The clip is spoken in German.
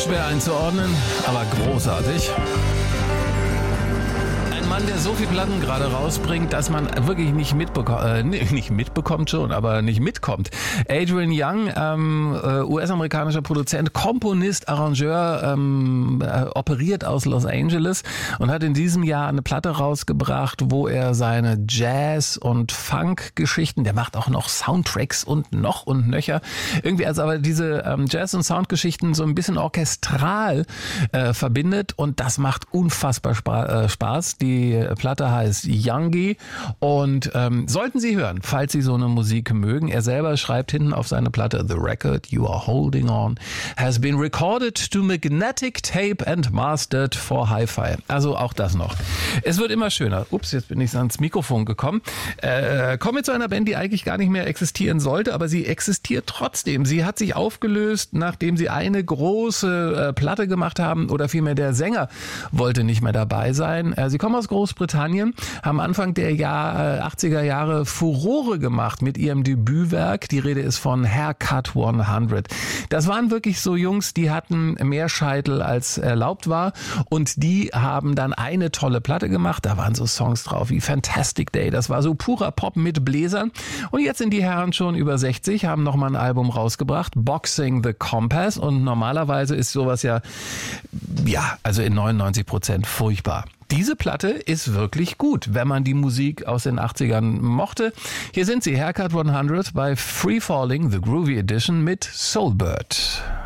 Schwer einzuordnen, aber großartig. Ein Mann, der so viel Platten gerade rausbringt, dass man wirklich nicht mitbekommt schon, aber nicht mitkommt. Adrian Young, US-amerikanischer Produzent, Komponist, Arrangeur, operiert aus Los Angeles und hat in diesem Jahr eine Platte rausgebracht, wo er seine Jazz- und Funk-Geschichten, der macht auch noch Soundtracks und noch und nöcher, irgendwie also aber diese Jazz- und Soundgeschichten so ein bisschen orchestral verbindet und das macht unfassbar Spaß. Die Platte heißt Youngie und sollten Sie hören, falls Sie so eine Musik mögen. Er selber schreibt hinten auf seine Platte: The record you are holding on has been recorded to magnetic tape and mastered for Hi-Fi. Also auch das noch. Es wird immer schöner. Ups, jetzt bin ich ans Mikrofon gekommen. Kommen wir zu einer Band, die eigentlich gar nicht mehr existieren sollte, aber sie existiert trotzdem. Sie hat sich aufgelöst, nachdem sie eine große Platte gemacht haben, oder vielmehr der Sänger wollte nicht mehr dabei sein. Sie kommen aus Großbritannien, haben Anfang der 80er Jahre Furore gemacht mit ihrem Debütwerk. Die Rede ist von Haircut 100. Das waren wirklich so Jungs, die hatten mehr Scheitel als erlaubt war und die haben dann eine tolle Platte gemacht. Da waren so Songs drauf wie Fantastic Day. Das war so purer Pop mit Bläsern. Und jetzt sind die Herren schon über 60, haben nochmal ein Album rausgebracht, Boxing the Compass. Und normalerweise ist sowas ja also in 99% furchtbar. Diese Platte ist wirklich gut, wenn man die Musik aus den 80ern mochte. Hier sind sie, Haircut 100 bei Free Falling, The Groovy Edition mit Soulbird.